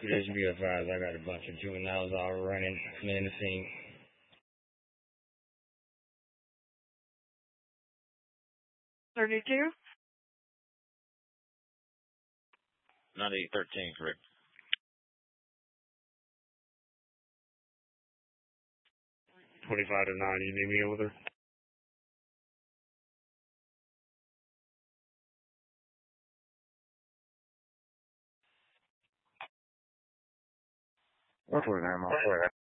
Just be advised, I got a bunch of juveniles all running in the scene. 32? 9813, correct. 25 to 9, you need me over there? I'll put it down.